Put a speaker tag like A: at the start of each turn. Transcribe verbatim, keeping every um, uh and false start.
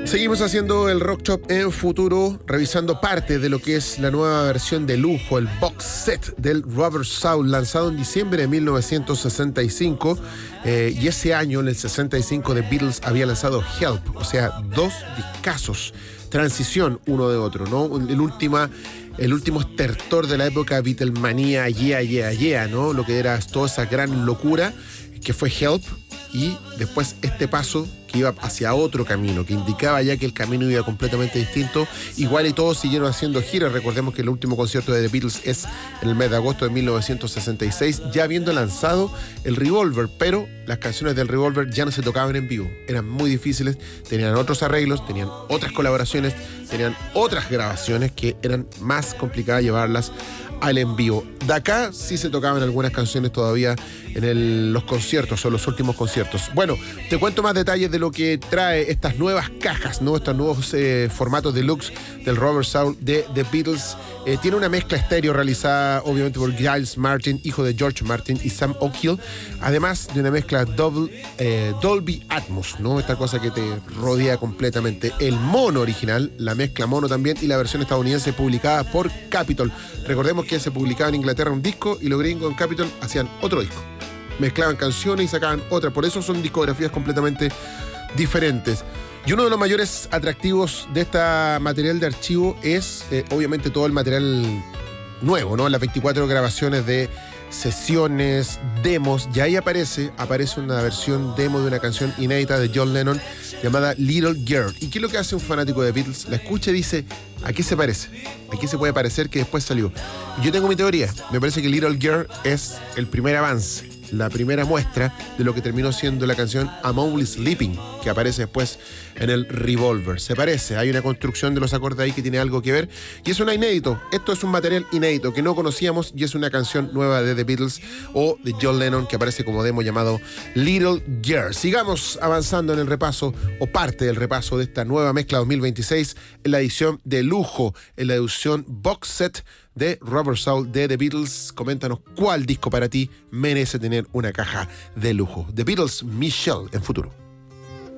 A: Seguimos haciendo el Rock Shop en futuro, revisando parte de lo que es la nueva versión de lujo, el box set del Rubber Soul, lanzado en diciembre de mil novecientos sesenta y cinco. Eh, y ese año, en el sesenta y cinco, The Beatles había lanzado Help, o sea, dos discazos, transición uno de otro, ¿no? El, última, el último estertor de la época Beatlemanía, yeah, yeah, yeah, ¿no? Lo que era toda esa gran locura que fue Help, y después este paso que iba hacia otro camino, que indicaba ya que el camino iba completamente distinto. Igual y todos siguieron haciendo giras. Recordemos que el último concierto de The Beatles es en el mes de agosto de mil novecientos sesenta y seis, ya habiendo lanzado el Revolver, pero las canciones del Revolver ya no se tocaban en vivo, eran muy difíciles, tenían otros arreglos, tenían otras colaboraciones, tenían otras grabaciones que eran más complicadas llevarlas al en vivo. De acá sí se tocaban algunas canciones todavía en el, los conciertos o los últimos conciertos. Bueno, te cuento más detalles de lo que trae estas nuevas cajas, ¿no? Estos nuevos eh, formatos deluxe del Rubber Soul de The Beatles. Eh, tiene una mezcla estéreo realizada obviamente por Giles Martin, hijo de George Martin y Sam Oakhill, además de una mezcla double, eh, Dolby Atmos, ¿no? Esta cosa que te rodea completamente. El mono original, la mezcla mono también, y la versión estadounidense publicada por Capitol. Recordemos que se publicaba en Inglaterra un disco y los gringos en Capitol hacían otro disco. Mezclaban canciones y sacaban otra. Por eso son discografías completamente diferentes. Y uno de los mayores atractivos de este material de archivo es, eh, obviamente, todo el material nuevo, ¿no? Las veinticuatro grabaciones de sesiones, demos. Y ahí aparece, aparece una versión demo de una canción inédita de John Lennon llamada Little Girl. ¿Y qué es lo que hace un fanático de Beatles? La escucha y dice: ¿a qué se parece? ¿A qué se puede parecer que después salió? Y yo tengo mi teoría. Me parece que Little Girl es el primer avance, la primera muestra de lo que terminó siendo la canción I'm Only Sleeping, que aparece después en el Revolver. Se parece, hay una construcción de los acordes ahí que tiene algo que ver, y es una inédito. Esto es un material inédito que no conocíamos, y es una canción nueva de The Beatles o de John Lennon que aparece como demo llamado Little Girl. Sigamos avanzando en el repaso, o parte del repaso de esta nueva mezcla dos mil veintiséis, en la edición de lujo, en la edición box set de Rubber Soul de The Beatles. Coméntanos cuál disco para ti merece tener una caja de lujo. The Beatles, Michelle, en futuro.